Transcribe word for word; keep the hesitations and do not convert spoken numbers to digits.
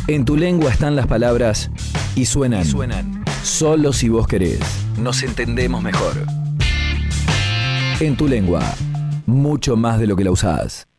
En tu lengua están las palabras y suenan. Y suenan. Solo si vos querés. Nos entendemos mejor. En tu lengua, mucho más de lo que la usás.